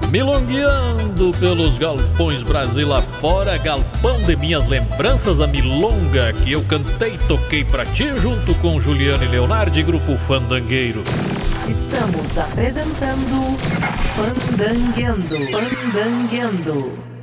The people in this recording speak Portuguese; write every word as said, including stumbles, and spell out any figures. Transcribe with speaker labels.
Speaker 1: Milongueando pelos galpões Brasil afora, galpão de minhas lembranças, a milonga que eu cantei e toquei pra ti, junto com Juliano e Leonardo e Grupo Fandangueiro.
Speaker 2: Estamos apresentando Fandangueando, Fandangueando.